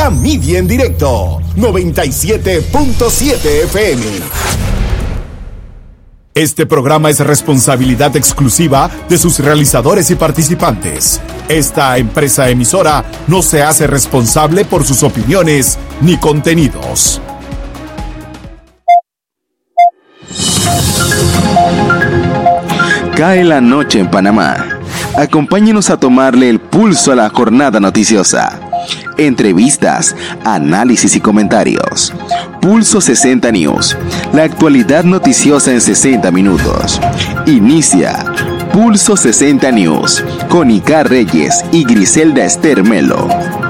La Media en Directo, 97.7 FM. Este programa es responsabilidad exclusiva de sus realizadores y participantes. Esta empresa emisora no se hace responsable por sus opiniones ni contenidos. Cae la noche en Panamá. Acompáñenos a tomarle el pulso a la jornada noticiosa. Entrevistas, análisis y comentarios. Pulso 60 News. La actualidad noticiosa en 60 minutos. Inicia Pulso 60 News con Icar Reyes y Griselda Esther Melo.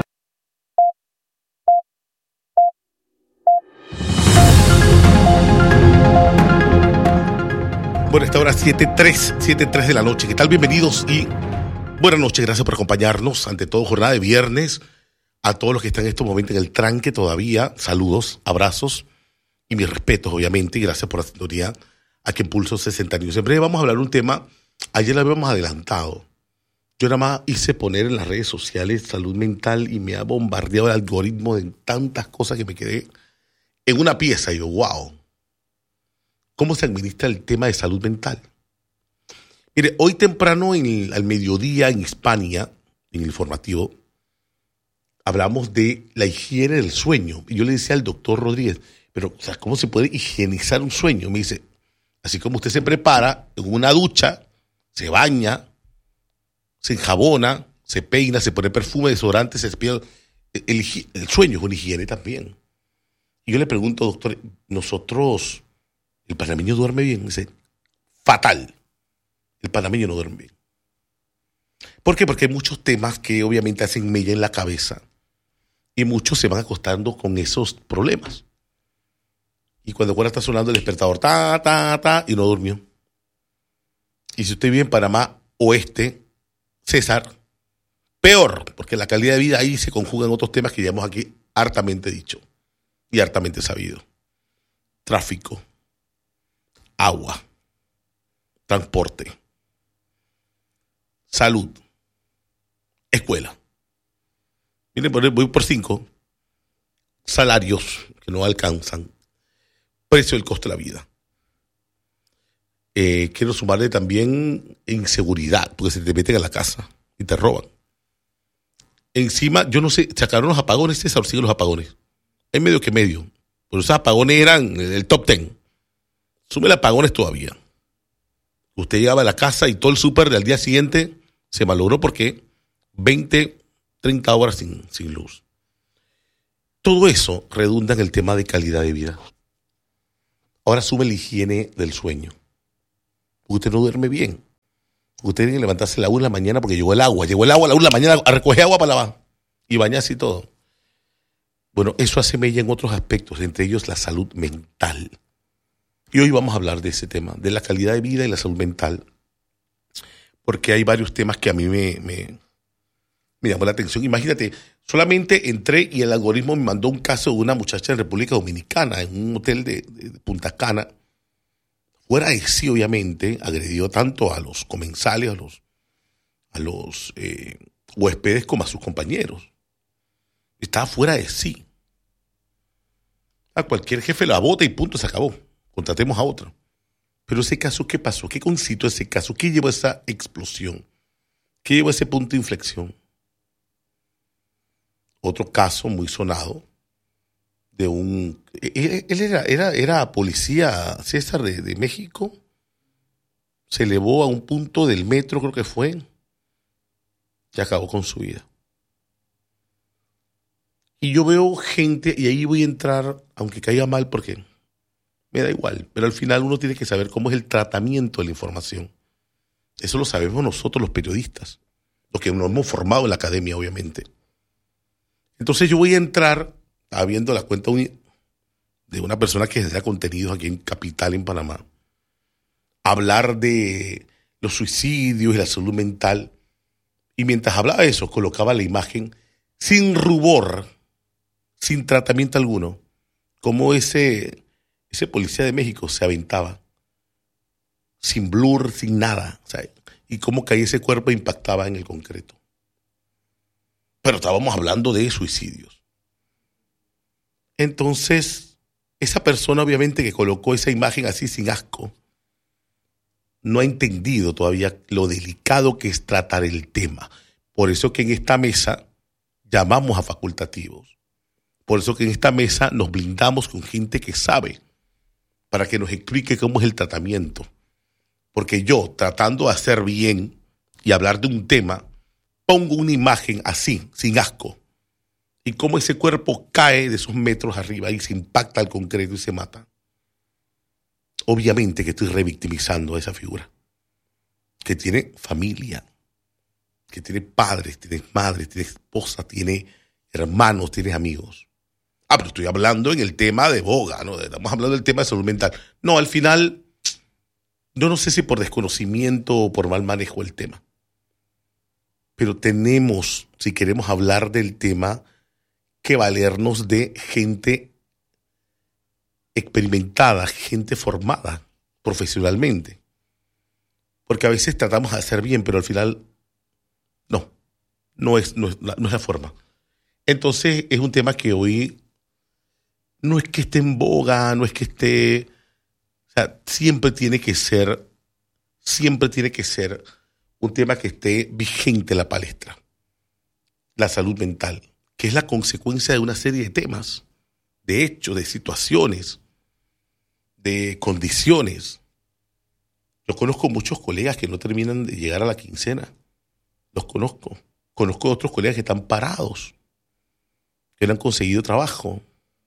Bueno, esta hora 7:03 de la noche. ¿Qué tal? Bienvenidos y buenas noches. Gracias por acompañarnos. Ante todo, jornada de viernes. A todos los que están en estos momentos en el tranque todavía, saludos, abrazos y mis respetos, obviamente. Y gracias por la sintonía aquí en Pulso 60 News. En breve vamos a hablar de un tema. Ayer lo habíamos adelantado. Yo nada más hice poner en las redes sociales salud mental y me ha bombardeado el algoritmo de tantas cosas que me quedé en una pieza. Y yo, wow. ¿Cómo se administra el tema de salud mental? Mire, hoy temprano al mediodía en Hispania, en el informativo, hablamos de la higiene del sueño. Y yo le decía al doctor Rodríguez, pero, o sea, ¿cómo se puede higienizar un sueño? Me dice, así como usted se prepara en una ducha, se baña, se enjabona, se peina, se pone perfume, desodorante, se despide. El sueño es una higiene también. Y yo le pregunto, doctor, nosotros, ¿el panameño duerme bien? Me dice, fatal. El panameño no duerme bien. ¿Por qué? Porque hay muchos temas que obviamente hacen mella en la cabeza y muchos se van acostando con esos problemas. Y cuando afuera está sonando el despertador, y no durmió. Y si usted vive en Panamá Oeste, César, peor, porque la calidad de vida ahí se conjugan otros temas que ya hemos aquí hartamente dicho y hartamente sabido. Tráfico, agua, transporte, salud, escuela. Miren, voy por 5. Salarios que no alcanzan. Precio del costo de la vida. Quiero sumarle también inseguridad, porque se te meten a la casa y te roban. Encima, yo no sé, sacaron los apagones, César, siguen los apagones. Es medio que medio. Pero esos apagones eran el top 10. Súmele apagones todavía. Usted llegaba a la casa y todo el súper del día siguiente se malogró porque 20, 30 horas sin luz. Todo eso redunda en el tema de calidad de vida. Ahora sube la higiene del sueño. Usted no duerme bien. Usted tiene que levantarse a la 1 de la mañana porque llegó el agua a la 1 de la mañana a recoger agua para lavar y bañarse y todo. Bueno, eso hace mella en otros aspectos, entre ellos la salud mental. Y hoy vamos a hablar de ese tema, de la calidad de vida y la salud mental, porque hay varios temas que a mí me llamó la atención. Imagínate, solamente entré y el algoritmo me mandó un caso de una muchacha en República Dominicana, en un hotel de Punta Cana. Fuera de sí, obviamente, agredió tanto a los comensales, a los huéspedes como a sus compañeros. Estaba fuera de sí. A cualquier jefe la bota y punto, se acabó. Contratemos a otro. Pero ese caso, ¿qué pasó? ¿Qué concitó ese caso? ¿Qué llevó a esa explosión? ¿Qué llevó a ese punto de inflexión? Otro caso muy sonado de él era policía, César, de México. Se elevó a un punto del metro, creo que fue, y acabó con su vida. Y yo veo gente, y ahí voy a entrar, aunque caiga mal, porque me da igual, pero al final uno tiene que saber cómo es el tratamiento de la información. Eso lo sabemos nosotros los periodistas, los que nos hemos formado en la academia, obviamente. Entonces yo voy a entrar, estaba viendo la cuenta de una persona que genera contenidos aquí en Capital, en Panamá, hablar de los suicidios y la salud mental, y mientras hablaba de eso, colocaba la imagen sin rubor, sin tratamiento alguno, como ese policía de México se aventaba, sin blur, sin nada, o sea, y cómo caía ese cuerpo e impactaba en el concreto. Pero estábamos hablando de suicidios. Entonces, esa persona obviamente que colocó esa imagen así sin asco, no ha entendido todavía lo delicado que es tratar el tema. Por eso que en esta mesa llamamos a facultativos. Por eso que en esta mesa nos blindamos con gente que sabe, para que nos explique cómo es el tratamiento. Porque yo, tratando de hacer bien y hablar de un tema, pongo una imagen así, sin asco. Y cómo ese cuerpo cae de esos metros arriba y se impacta al concreto y se mata. Obviamente que estoy revictimizando a esa figura, que tiene familia, que tiene padres, tiene madres, tiene esposa, tiene hermanos, tiene amigos. Pero estoy hablando en el tema de boga, ¿no? Estamos hablando del tema de salud mental. No, al final, yo no sé si por desconocimiento o por mal manejo del tema, pero tenemos, si queremos hablar del tema, que valernos de gente experimentada, gente formada profesionalmente. Porque a veces tratamos de hacer bien, pero al final no es la forma. Entonces es un tema que hoy no es que esté en boga, no es que esté... O sea, siempre tiene que ser un tema que esté vigente en la palestra. La salud mental, que es la consecuencia de una serie de temas, de hechos, de situaciones, de condiciones. Yo conozco muchos colegas que no terminan de llegar a la quincena. Los conozco. Conozco otros colegas que están parados, que no han conseguido trabajo.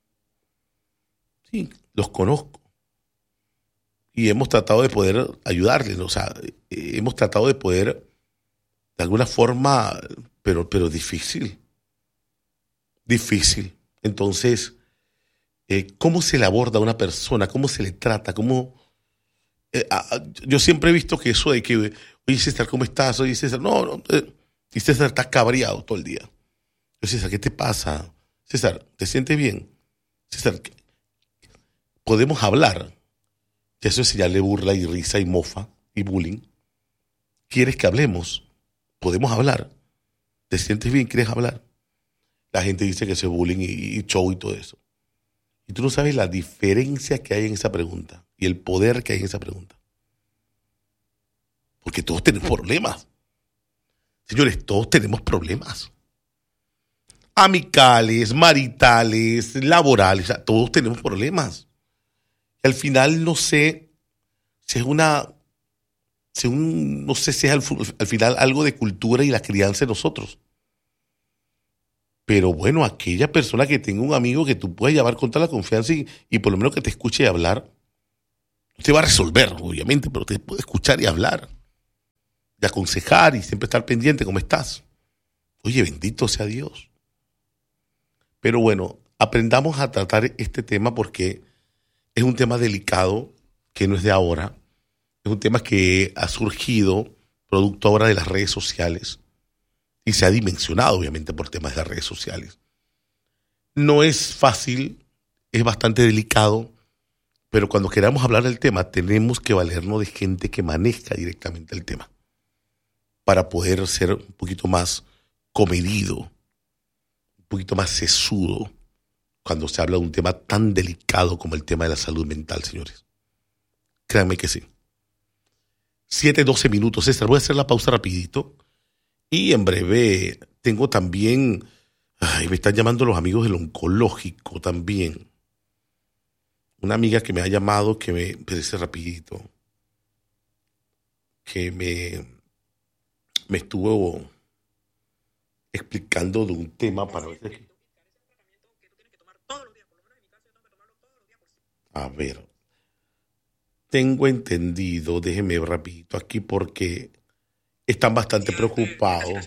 Sí, los conozco. Y hemos tratado de poder ayudarles, ¿no? O sea, hemos tratado de poder, de alguna forma, pero difícil. Difícil. Entonces, ¿cómo se le aborda a una persona? ¿Cómo se le trata? ¿Cómo? Yo siempre he visto que eso de que, oye César, ¿cómo estás? Oye César, no. Y César está cabreado todo el día. Yo, César, ¿qué te pasa? César, ¿te sientes bien? César, ¿podemos hablar? Y eso es señal de burla y risa y mofa y bullying. ¿Quieres que hablemos? ¿Podemos hablar? ¿Te sientes bien? ¿Quieres hablar? La gente dice que eso es bullying y show y todo eso. Y tú no sabes la diferencia que hay en esa pregunta y el poder que hay en esa pregunta. Porque todos tenemos problemas. Señores, todos tenemos problemas. Amicales, maritales, laborales, o sea, todos tenemos problemas. Y al final no sé si es no sé si es al final algo de cultura y la crianza de nosotros. Pero bueno, aquella persona que tenga un amigo que tú puedas llamar con toda la confianza y por lo menos que te escuche hablar, no te va a resolver, obviamente, pero te puede escuchar y hablar, y aconsejar y siempre estar pendiente, ¿cómo estás? Oye, bendito sea Dios. Pero bueno, aprendamos a tratar este tema porque es un tema delicado, que no es de ahora, es un tema que ha surgido producto ahora de las redes sociales, y se ha dimensionado, obviamente, por temas de las redes sociales. No es fácil, es bastante delicado, pero cuando queramos hablar del tema, tenemos que valernos de gente que maneja directamente el tema, para poder ser un poquito más comedido, un poquito más sesudo, cuando se habla de un tema tan delicado como el tema de la salud mental, señores. Créanme que sí. 7:12 minutos, César. Voy a hacer la pausa rapidito. Y en breve tengo también, me están llamando los amigos del oncológico también. Una amiga que me ha llamado, que me dice rapidito, que me estuvo explicando de un tema para ver. A ver, tengo entendido, déjeme ver rapidito aquí porque están bastante preocupados.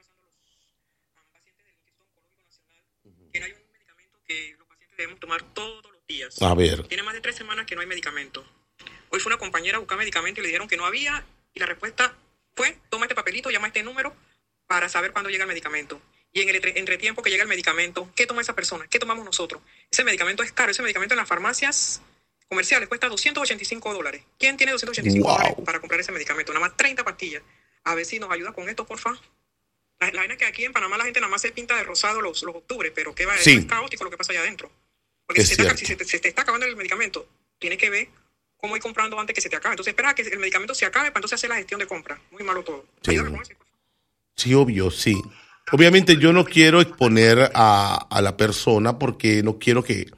Que no hay un medicamento que los pacientes debemos tomar todos los días. A ver. Tiene más de 3 semanas que no hay medicamento. Hoy fue una compañera a buscar medicamento y le dijeron que no había y la respuesta fue, toma este papelito, llama a este número para saber cuándo llega el medicamento. Y en el entretiempo que llega el medicamento, ¿qué toma esa persona? ¿Qué tomamos nosotros? Ese medicamento es caro. Ese medicamento en las farmacias comerciales cuesta $285. ¿Quién tiene $285 para comprar ese medicamento? Nada más 30 pastillas. A ver si nos ayuda con esto, porfa. La vaina es que aquí en Panamá la gente nada más se pinta de rosado los octubres, pero ¿qué va? Sí. Es caótico lo que pasa allá adentro. Porque si se te está acabando el medicamento, tienes que ver cómo ir comprando antes que se te acabe. Entonces espera a que el medicamento se acabe para entonces hacer la gestión de compra. Muy malo todo. Sí, obvio, sí. Obviamente yo no quiero exponer a la persona porque no quiero que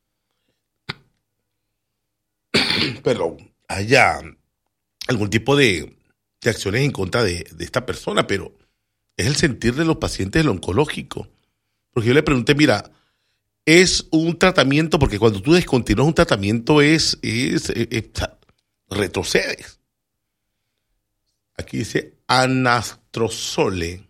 haya algún tipo de acciones en contra de esta persona, pero es el sentir de los pacientes del oncológico. Porque yo le pregunté, mira, es un tratamiento, porque cuando tú descontinúas un tratamiento retrocedes. Aquí dice anastrozole.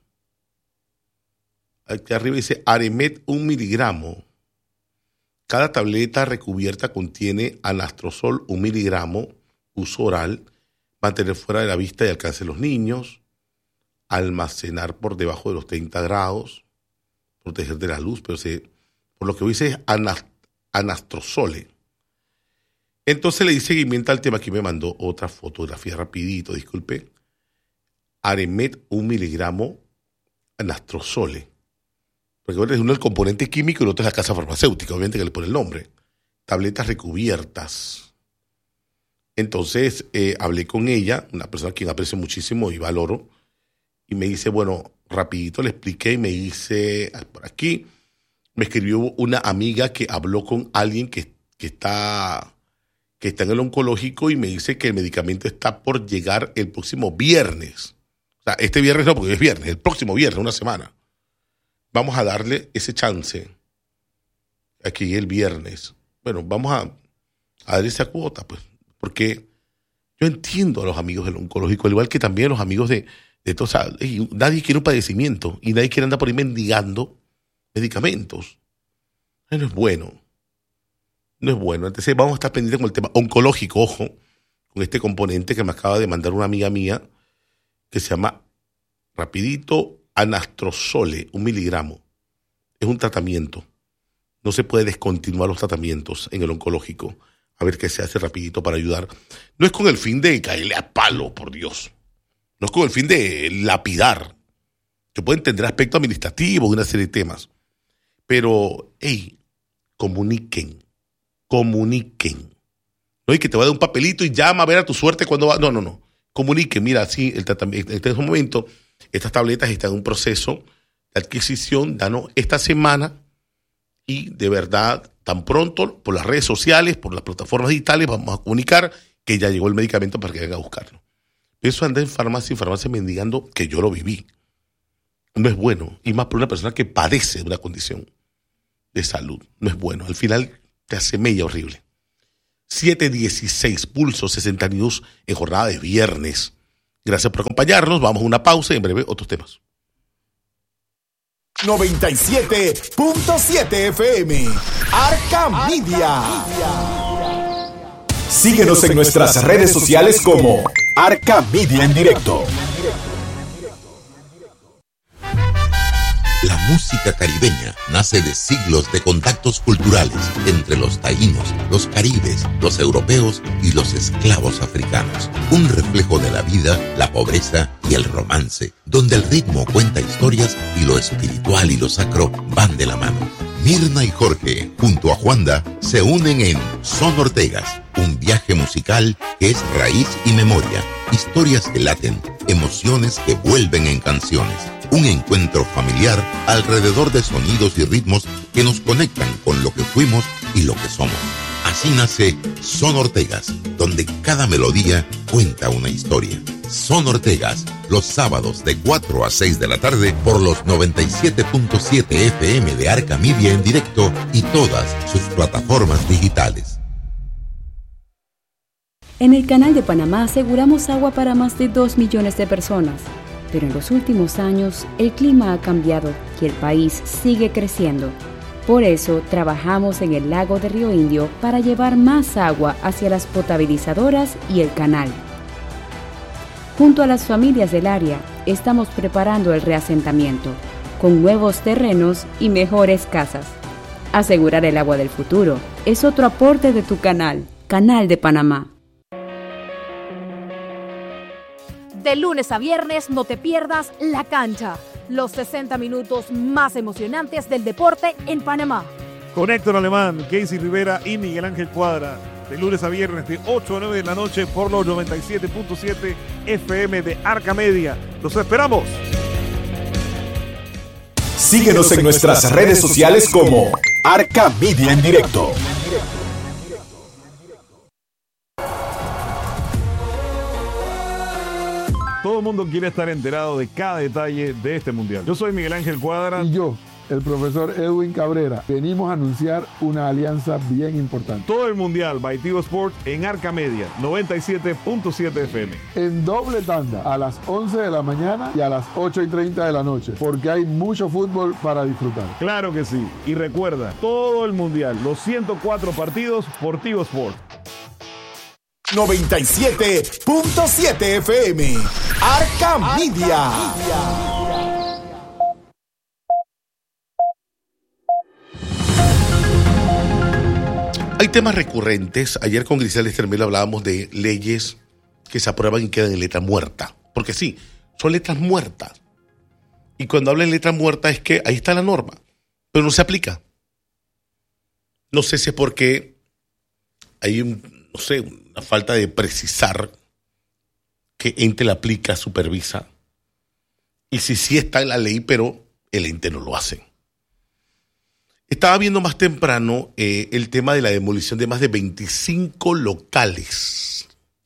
Aquí arriba dice Aremet 1 miligramo. Cada tableta recubierta contiene anastrozol 1 miligramo, uso oral, mantener fuera de la vista y alcance de los niños, almacenar por debajo de los 30 grados, proteger de la luz, pero por lo que dice es anastrozole. Entonces le di seguimiento al tema. Aquí me mandó otra fotografía rapidito, disculpe. Aremet 1 miligramo anastrozole. Porque uno es el componente químico y el otro es la casa farmacéutica, obviamente que le pone el nombre. Tabletas recubiertas. Entonces hablé con ella, una persona a quien aprecio muchísimo y valoro, y me dice, bueno, rapidito le expliqué y me dice, por aquí, me escribió una amiga que habló con alguien que está en el oncológico y me dice que el medicamento está por llegar el próximo viernes. O sea, este viernes no, porque es viernes, el próximo viernes, una semana. Vamos a darle ese chance aquí el viernes. Bueno, vamos a dar esa cuota, pues, porque yo entiendo a los amigos del oncológico, al igual que también a los amigos de todos. O sea, nadie quiere un padecimiento y nadie quiere andar por ahí mendigando medicamentos. No es bueno. No es bueno. Entonces vamos a estar pendientes con el tema oncológico, ojo, con este componente que me acaba de mandar una amiga mía que se llama, rapidito, anastrozole, 1 miligramo. Es un tratamiento. No se puede descontinuar los tratamientos en el oncológico. A ver qué se hace rapidito para ayudar. No es con el fin de caerle a palo, por Dios. No es con el fin de lapidar. Yo puedo entender aspecto administrativo de una serie de temas. Pero, comuniquen. No hay que te va a dar un papelito y llama a ver a tu suerte cuando va. No. Comuniquen. Mira, sí, el tratamiento, en este momento, estas tabletas están en un proceso de adquisición, danos esta semana y de verdad, tan pronto, por las redes sociales, por las plataformas digitales, vamos a comunicar que ya llegó el medicamento para que venga a buscarlo. Eso anda en farmacia mendigando, que yo lo viví. No es bueno, y más por una persona que padece de una condición de salud. No es bueno, al final te hace mella horrible. 7:16, Pulso 60 News en jornada de viernes. Gracias por acompañarnos, vamos a una pausa y en breve otros temas. 97.7 FM, Arca Media. Síguenos en nuestras redes sociales como Arca Media en directo. La música caribeña nace de siglos de contactos culturales entre los taínos, los caribes, los europeos y los esclavos africanos. Un reflejo de la vida, la pobreza y el romance, donde el ritmo cuenta historias y lo espiritual y lo sacro van de la mano. Mirna y Jorge, junto a Juanda, se unen en Son Ortegas, un viaje musical que es raíz y memoria, historias que laten, emociones que vuelven en canciones. Un encuentro familiar alrededor de sonidos y ritmos que nos conectan con lo que fuimos y lo que somos. Así nace Son Ortegas, donde cada melodía cuenta una historia. Son Ortegas, los sábados de 4 a 6 de la tarde por los 97.7 FM de Arca Media en directo y todas sus plataformas digitales. En el Canal de Panamá aseguramos agua para más de 2 millones de personas. Pero en los últimos años, el clima ha cambiado y el país sigue creciendo. Por eso, trabajamos en el lago de Río Indio para llevar más agua hacia las potabilizadoras y el canal. Junto a las familias del área, estamos preparando el reasentamiento, con nuevos terrenos y mejores casas. Asegurar el agua del futuro es otro aporte de tu canal, Canal de Panamá. De lunes a viernes no te pierdas La Cancha, los 60 minutos más emocionantes del deporte en Panamá. con Héctor Alemán, Casey Rivera y Miguel Ángel Cuadra, de lunes a viernes de 8 a 9 de la noche por los 97.7 FM de Arca Media. ¡Los esperamos! Síguenos en nuestras redes sociales como Arca Media en Directo. Todo el mundo quiere estar enterado de cada detalle de este mundial. Yo soy Miguel Ángel Cuadra. Y yo, el profesor Edwin Cabrera. Venimos a anunciar una alianza bien importante. Todo el mundial by Tigo Sports en Arca Media, 97.7 FM. En doble tanda, a las 11 de la mañana y a las 8:30 de la noche, porque hay mucho fútbol para disfrutar. Claro que sí. Y recuerda, todo el mundial, los 104 partidos por Tigo Sports. 97.7 FM. Arca Media. Hay temas recurrentes. Ayer con Grisel Estermel hablábamos de leyes que se aprueban y quedan en letra muerta. Porque sí, son letras muertas. Y cuando hablan de letra muerta es que ahí está la norma, pero no se aplica. No sé si es porque hay una falta de precisar qué ente la aplica, supervisa. Y si sí está en la ley, pero el ente no lo hace. Estaba viendo más temprano el tema de la demolición de más de 25 locales.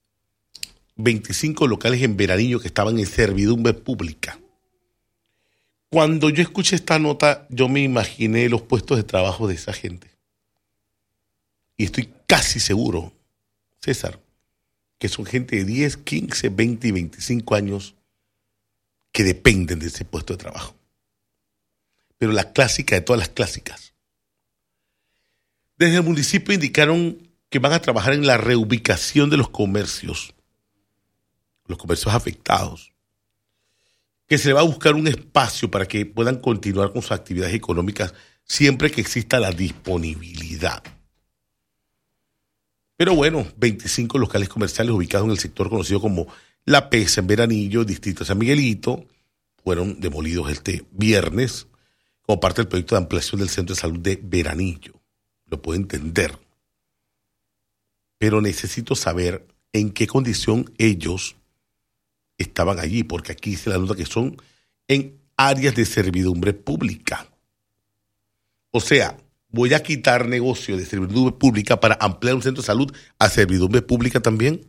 25 locales en Veranillo que estaban en servidumbre pública. Cuando yo escuché esta nota, yo me imaginé los puestos de trabajo de esa gente. Y estoy casi seguro, César, que son gente de 10, 15, 20 y 25 años que dependen de ese puesto de trabajo. Pero la clásica de todas las clásicas. Desde el municipio indicaron que van a trabajar en la reubicación de los comercios afectados, que se le va a buscar un espacio para que puedan continuar con sus actividades económicas siempre que exista la disponibilidad. Pero bueno, 25 locales comerciales ubicados en el sector conocido como La Pesa, en Veranillo, distrito de San Miguelito, fueron demolidos este viernes como parte del proyecto de ampliación del Centro de Salud de Veranillo. Lo puedo entender. Pero necesito saber en qué condición ellos estaban allí, porque aquí dice la nota que son en áreas de servidumbre pública. O sea, voy a quitar negocio de servidumbre pública para ampliar un centro de salud a servidumbre pública también.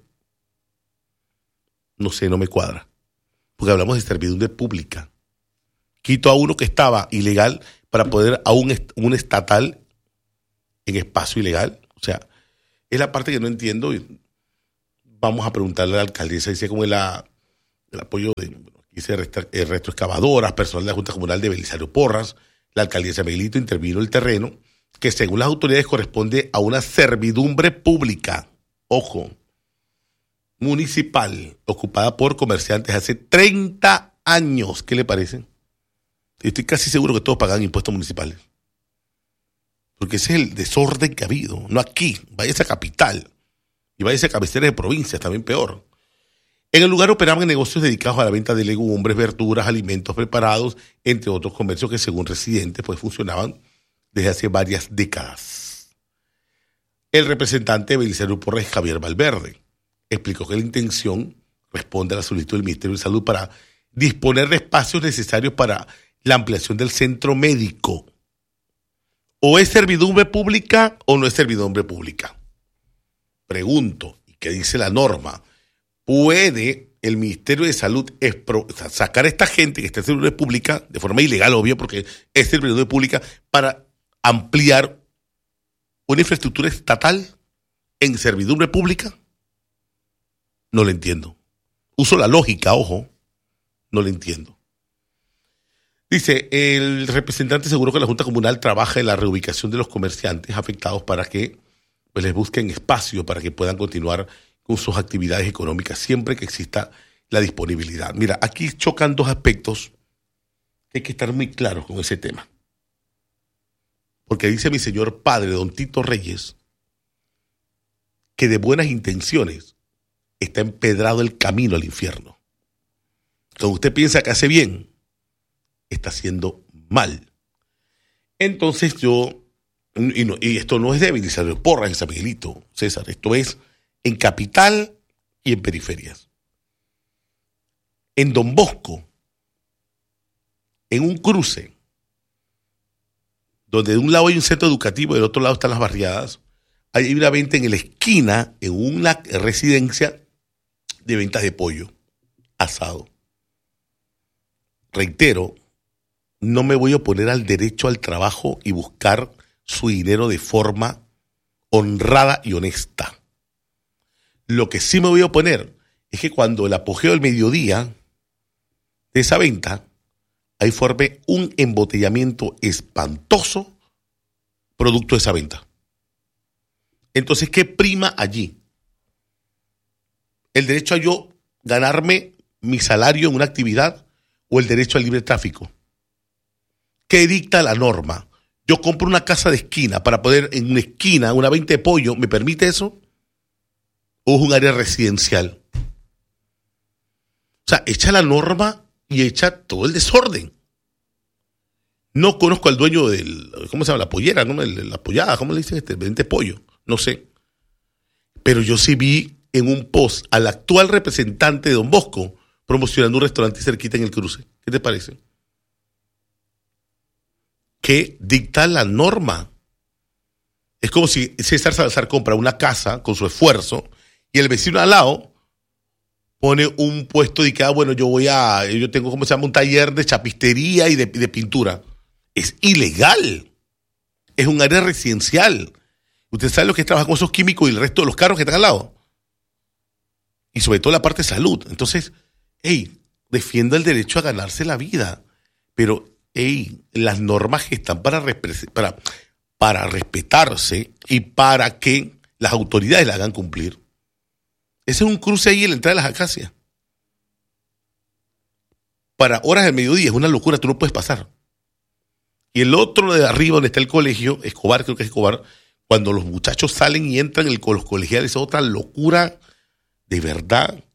No sé, no me cuadra. Porque hablamos de servidumbre pública. Quito a uno que estaba ilegal para poder a un estatal en espacio ilegal. O sea, es la parte que no entiendo. Vamos a preguntarle a la alcaldesa, dice como el apoyo de, aquí dice retroexcavadoras, personal de la Junta Comunal de Belisario Porras. La alcaldesa de Miguelito intervino el terreno que según las autoridades corresponde a una servidumbre pública, ojo, municipal, ocupada por comerciantes hace 30 años. ¿Qué le parece? Estoy casi seguro que todos pagan impuestos municipales. Porque ese es el desorden que ha habido. No aquí, vaya a esa capital. Y vaya a esa cabecera de provincias, también peor. En el lugar operaban negocios dedicados a la venta de legumbres, verduras, alimentos preparados, entre otros comercios que según residentes pues funcionaban desde hace varias décadas. El representante de Belisario Porras, Javier Valverde, explicó que la intención responde a la solicitud del Ministerio de Salud para disponer de espacios necesarios para la ampliación del centro médico. ¿O es servidumbre pública o no es servidumbre pública? Pregunto, ¿y qué dice la norma? ¿Puede el Ministerio de Salud sacar a esta gente que está en servidumbre pública, de forma ilegal, obvio, porque es servidumbre pública, para ampliar una infraestructura estatal en servidumbre pública? No lo entiendo. Uso la lógica, ojo, no lo entiendo. Dice, el representante aseguró que la Junta Comunal trabaja en la reubicación de los comerciantes afectados para que pues, les busquen espacio para que puedan continuar con sus actividades económicas siempre que exista la disponibilidad. Mira, aquí chocan dos aspectos que hay que estar muy claros con ese tema. Porque dice mi señor padre, don Tito Reyes, que de buenas intenciones está empedrado el camino al infierno. Cuando usted piensa que hace bien, está haciendo mal. Entonces yo Y esto no es de Belisario Porras en San Miguelito, César. Esto es en capital y en periferias. En Don Bosco, en un cruce, donde de un lado hay un centro educativo y del otro lado están las barriadas, hay una venta en la esquina, en una residencia de ventas de pollo asado. Reitero, no me voy a oponer al derecho al trabajo y buscar su dinero de forma honrada y honesta. Lo que sí me voy a oponer es que cuando el apogeo del mediodía de esa venta, ahí forme un embotellamiento espantoso producto de esa venta. Entonces, ¿qué prima allí? ¿El derecho a yo ganarme mi salario en una actividad o el derecho al libre tráfico? ¿Qué dicta la norma? Yo compro una casa de esquina para poder, en una esquina, una venta de pollo, ¿me permite eso? ¿O es un área residencial? O sea, echa la norma y echa todo el desorden. No conozco al dueño del, ¿cómo se llama? La pollera, ¿no? La pollada, ¿cómo le dicen? Vende pollo, no sé. Pero yo sí vi en un post al actual representante de Don Bosco promocionando un restaurante cerquita en el cruce. ¿Qué te parece? ¿Qué dicta la norma? Es como si César Salazar compra una casa con su esfuerzo y el vecino al lado pone un puesto de que, bueno, yo tengo, ¿cómo se llama? Un taller de chapistería y de pintura. Es ilegal. Es un área residencial. Usted sabe lo que es trabajar con esos químicos y el resto de los carros que están al lado. Y sobre todo la parte de salud. Entonces, defienda el derecho a ganarse la vida. Pero, las normas que están para respetarse y para que las autoridades la hagan cumplir. Ese es un cruce ahí en la entrada de las Acacias. Para horas del mediodía es una locura, tú no puedes pasar. Y el otro de arriba, donde está el colegio, Escobar, creo que es Escobar, cuando los muchachos salen y entran con los colegiales, es otra locura de verdad.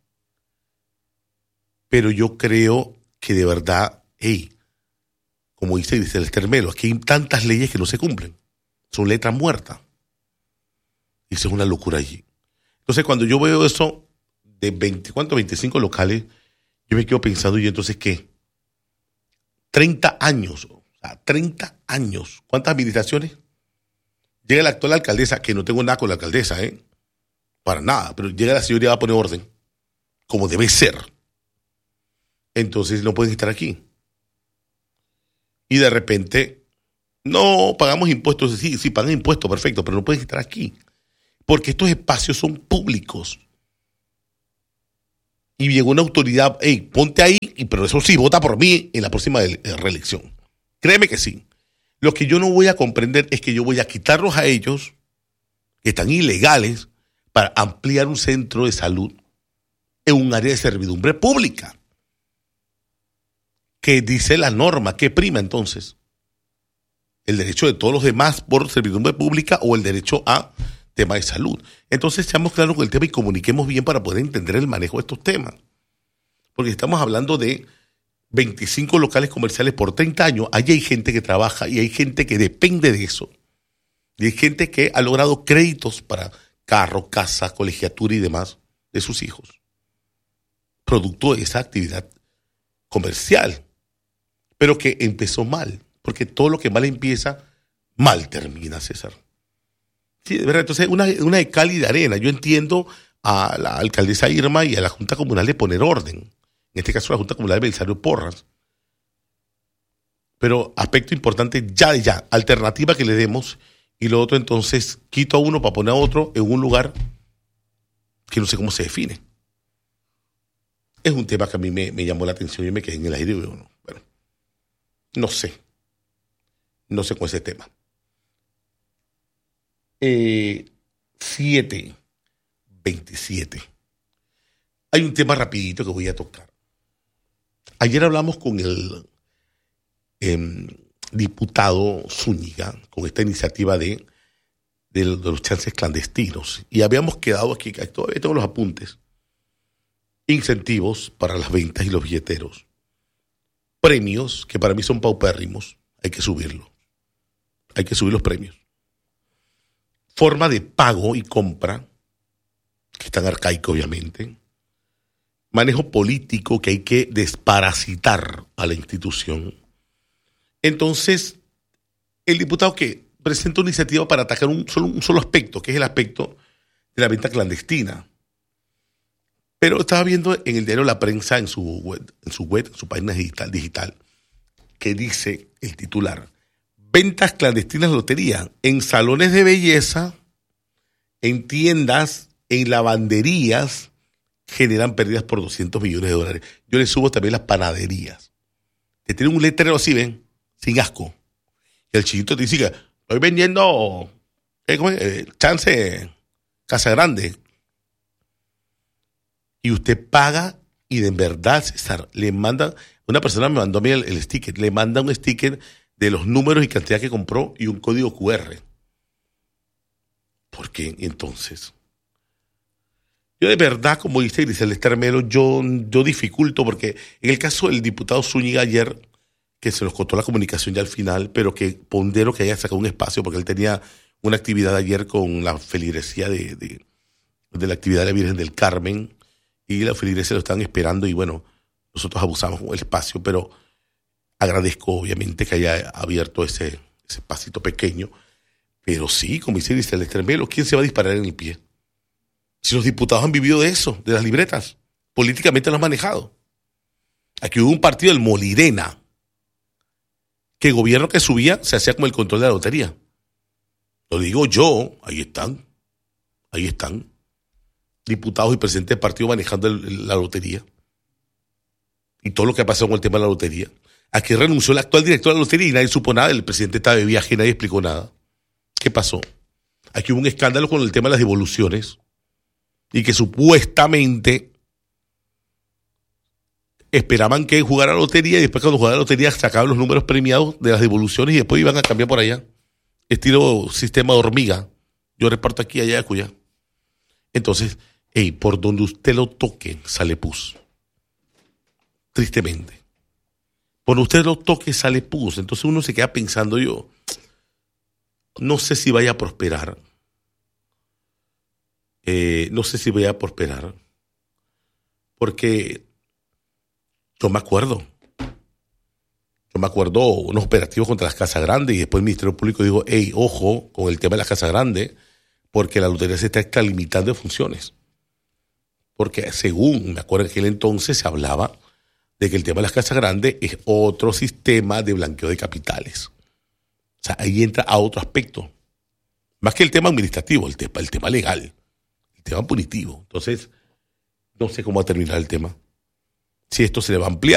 Pero yo creo que de verdad, como dice el Termelo, aquí hay tantas leyes que no se cumplen. Son letras muertas. Y eso es una locura allí. Entonces, cuando yo veo eso de 25 locales, yo me quedo pensando, ¿y entonces qué? 30 años. O sea, 30 años. ¿Cuántas administraciones? Llega la actual alcaldesa, que no tengo nada con la alcaldesa, para nada, pero llega la señora y va a poner orden, como debe ser. Entonces no pueden estar aquí. Y de repente, no pagamos impuestos. Sí, pagan impuestos, perfecto, pero no pueden estar aquí. Porque estos espacios son públicos. Y llegó una autoridad, ponte ahí, pero eso sí, vota por mí en la próxima reelección. Créeme que sí. Lo que yo no voy a comprender es que yo voy a quitarlos a ellos, que están ilegales, para ampliar un centro de salud en un área de servidumbre pública. ¿Qué dice la norma? ¿Qué prima entonces? ¿El derecho de todos los demás por servidumbre pública o el derecho a tema de salud? Entonces seamos claros con el tema y comuniquemos bien para poder entender el manejo de estos temas. Porque estamos hablando de 25 locales comerciales por 30 años. Allí hay gente que trabaja y hay gente que depende de eso. Y hay gente que ha logrado créditos para carro, casa, colegiatura y demás de sus hijos. Producto de esa actividad comercial. Pero que empezó mal. Porque todo lo que mal empieza, mal termina, César. Sí, de verdad. Entonces, una de cal y de arena. Yo entiendo a la alcaldesa Irma y a la Junta Comunal de poner orden. En este caso, la Junta Comunal de Belisario Porras. Pero aspecto importante, ya, alternativa que le demos. Y lo otro, entonces, quito a uno para poner a otro en un lugar que no sé cómo se define. Es un tema que a mí me llamó la atención y me quedé en el aire. Bueno, no sé con ese tema. 7:27. Hay un tema rapidito que voy a tocar. Ayer hablamos con el diputado Zúñiga con esta iniciativa de los chances clandestinos y habíamos quedado aquí, todavía tengo los apuntes, incentivos para las ventas y los billeteros, premios que para mí son paupérrimos, hay que subirlos, hay que subir los premios, forma de pago y compra, que es tan arcaico obviamente, manejo político que hay que desparasitar a la institución. Entonces, el diputado que presenta una iniciativa para atacar un solo aspecto, que es el aspecto de la venta clandestina. Pero estaba viendo en el diario La Prensa, en su página digital, que dice el titular: ventas clandestinas de lotería en salones de belleza, en tiendas, en lavanderías, generan pérdidas por $200 millones. Yo le subo también las panaderías. Que tienen un letrero así, ven, sin asco. Y el chiquito te dice que estoy vendiendo chance Casa Grande. Y usted paga y de verdad, César, le manda, una persona me mandó a mí el sticker, le manda un sticker de los números y cantidad que compró y un código QR. ¿Por qué entonces? Yo de verdad, como dice Grisel Termelo, yo dificulto, porque en el caso del diputado Zúñiga ayer, que se nos cortó la comunicación ya al final, pero que pondero que haya sacado un espacio, porque él tenía una actividad ayer con la feligresía de la actividad de la Virgen del Carmen, y la feligresía lo estaban esperando, y bueno, nosotros abusamos con el espacio, pero agradezco obviamente que haya abierto ese pasito pequeño, pero sí, como dice Grisel Termelo, ¿quién se va a disparar en el pie? Si los diputados han vivido de eso, de las libretas, políticamente lo han manejado. Aquí hubo un partido, el Molirena, que el gobierno que subía se hacía como el control de la lotería. Lo digo yo, ahí están. Diputados y presidentes del partido manejando la lotería. Y todo lo que ha pasado con el tema de la lotería. Aquí renunció el actual director de la lotería y nadie supo nada. El presidente estaba de viaje y nadie explicó nada. ¿Qué pasó? Aquí hubo un escándalo con el tema de las devoluciones. Y que supuestamente esperaban que jugara la lotería y después cuando jugara la lotería sacaban los números premiados de las devoluciones y después iban a cambiar por allá. Estilo sistema de hormiga. Yo reparto aquí, allá, acullá. Entonces, por donde usted lo toque, sale pus. Tristemente. Por donde usted lo toque, sale pus. Entonces uno se queda pensando yo, no sé si vaya a prosperar. Porque yo me acuerdo unos operativos contra las Casas Grandes y después el Ministerio Público dijo, ojo con el tema de las Casas Grandes, porque la lotería se está extralimitando de funciones. Porque según me acuerdo en aquel entonces se hablaba de que el tema de las Casas Grandes es otro sistema de blanqueo de capitales. O sea, ahí entra a otro aspecto. Más que el tema administrativo, el tema legal. El tema punitivo. Entonces, no sé cómo va a terminar el tema. Si esto se le va a ampliar.